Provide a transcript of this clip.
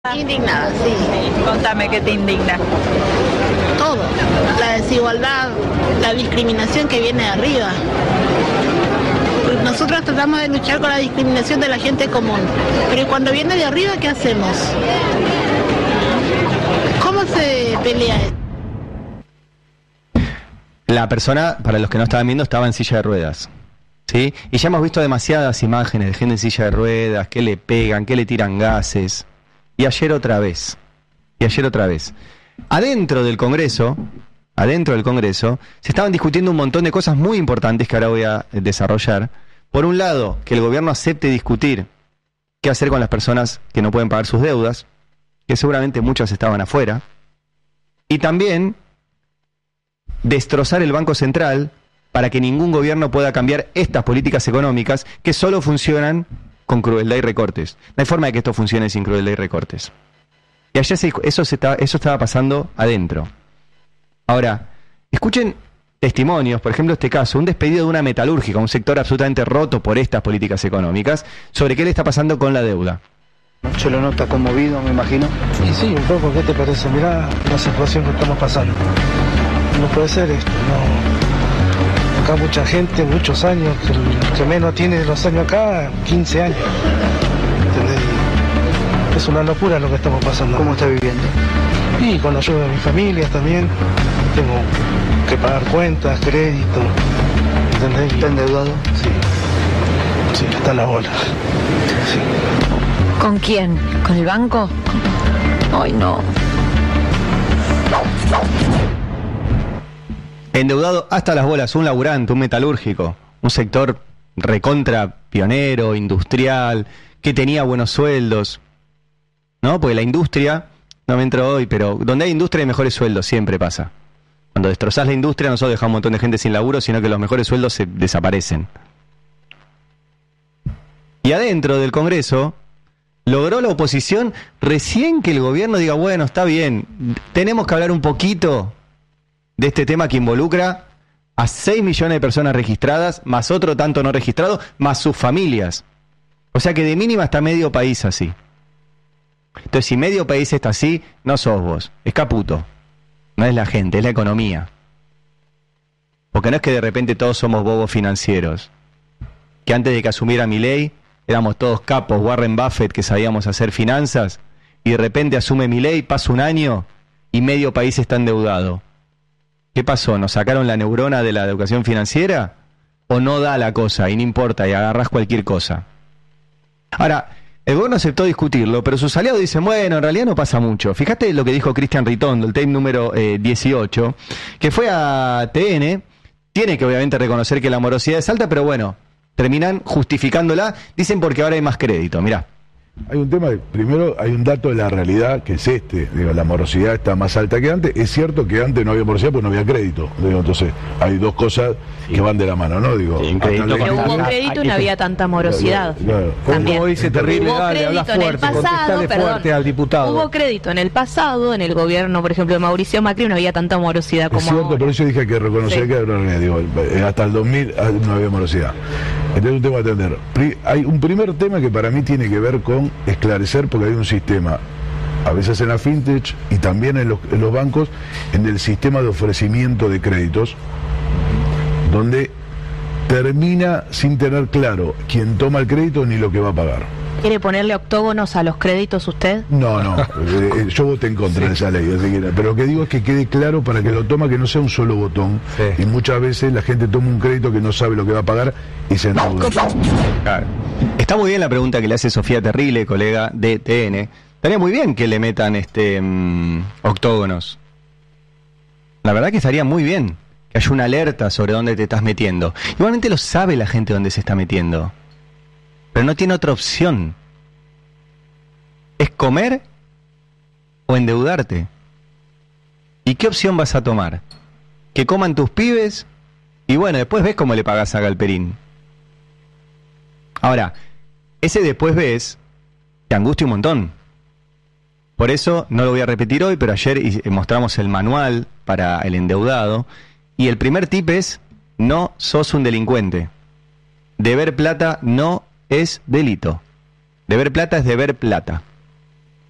Indignada, sí. Contame qué te indigna. Todo. La desigualdad, la discriminación que viene de arriba. Nosotros tratamos de luchar con la discriminación de la gente común, pero cuando viene de arriba, ¿qué hacemos? ¿Cómo se pelea esto? La persona, para los que no estaban viendo, estaba en silla de ruedas, ¿sí? Y ya hemos visto demasiadas imágenes de gente en silla de ruedas, que le pegan, que le tiran gases. Y ayer otra vez. Adentro del Congreso, se estaban discutiendo un montón de cosas muy importantes que ahora voy a desarrollar. Por un lado, que el gobierno acepte discutir qué hacer con las personas que no pueden pagar sus deudas, que seguramente muchas estaban afuera. Y también destrozar el Banco Central para que ningún gobierno pueda cambiar estas políticas económicas que solo funcionan con crueldad y recortes. No hay forma de que esto funcione sin crueldad y recortes. Y ayer eso estaba pasando adentro. Ahora, escuchen testimonios, por ejemplo este caso, un despedido de una metalúrgica, un sector absolutamente roto por estas políticas económicas, sobre qué le está pasando con la deuda. Se lo nota conmovido, me imagino. Y sí, un poco, ¿qué te parece? Mirá la situación que estamos pasando. No puede ser esto, no. Acá mucha gente, muchos años, que menos tiene los años acá, 15 años. ¿Entendés? Es una locura lo que estamos pasando. ¿Cómo está viviendo? Y con la ayuda de mi familia también. Tengo que pagar cuentas, crédito. ¿Entendés? ¿Está endeudado? Sí. Sí, está la bola. Sí. ¿Con quién? ¿Con el banco? Ay, no. Endeudado hasta las bolas, un laburante, un metalúrgico, un sector recontra pionero, industrial, que tenía buenos sueldos, ¿no? Porque la industria, no me entro hoy, pero donde hay industria hay mejores sueldos, siempre pasa. Cuando destrozás la industria no solo dejás un montón de gente sin laburo, sino que los mejores sueldos se desaparecen. Y adentro del Congreso logró la oposición recién que el gobierno diga, bueno, está bien, tenemos que hablar un poquito de este tema que involucra a 6 millones de personas registradas, más otro tanto no registrado, más sus familias. O sea que de mínima está medio país así. Entonces, si medio país está así, no sos vos, es Caputo. No es la gente, es la economía. Porque no es que de repente todos somos bobos financieros. Que antes de que asumiera Milei, éramos todos capos, Warren Buffett, que sabíamos hacer finanzas, y de repente asume Milei, pasa un año, y medio país está endeudado. ¿Qué pasó? ¿Nos sacaron la neurona de la educación financiera? ¿O no da la cosa y no importa y agarrás cualquier cosa? Ahora, el gobierno aceptó discutirlo, pero sus aliados dicen, bueno, en realidad no pasa mucho. Fíjate lo que dijo Cristian Ritondo, el tape número 18, que fue a TN, tiene que obviamente reconocer que la morosidad es alta, pero bueno, terminan justificándola, dicen porque ahora hay más crédito, mirá. Hay un tema, primero hay un dato de la realidad que es digo, la morosidad está más alta que antes. Es cierto que antes no había morosidad porque no había crédito, digo, entonces hay dos cosas que van de la mano, ¿no? Digo, sí, pero hubo crédito y no había tanta morosidad. Claro. También. Como dice terrible, Hubo dale, habla crédito en el fuerte, pasado, contestale fuerte al diputado. Hubo crédito en el pasado, en el gobierno, por ejemplo, de Mauricio Macri, no había tanta morosidad como es cierto, ahora. por eso dije que reconocer que era realidad, digo, hasta el 2000 no había morosidad. Entonces un tema a atender. Hay un primer tema que para mí tiene que ver con esclarecer, porque hay un sistema, a veces en la fintech y también en los bancos, en el sistema de ofrecimiento de créditos, donde termina sin tener claro quién toma el crédito ni lo que va a pagar. ¿Quiere ponerle octógonos a los créditos usted? No, yo voté en contra de esa ley, así que, pero lo que digo es que quede claro para que lo toma, que no sea un solo botón, y muchas veces la gente toma un crédito que no sabe lo que va a pagar y se endeuda. Claro. Está muy bien la pregunta que le hace Sofía Terrible, colega de TN. Estaría muy bien que le metan octógonos. La verdad que estaría muy bien que haya una alerta sobre dónde te estás metiendo. Igualmente lo sabe la gente dónde se está metiendo, pero no tiene otra opción. ¿Es comer o endeudarte? ¿Y qué opción vas a tomar? ¿Que coman tus pibes? Y bueno, después ves cómo le pagás a Galperín. Ahora, ese después ves te angustia un montón. Por eso no lo voy a repetir hoy, pero ayer mostramos el manual para el endeudado. Y el primer tip es, no sos un delincuente. Deber plata no es delito. Deber plata es deber plata.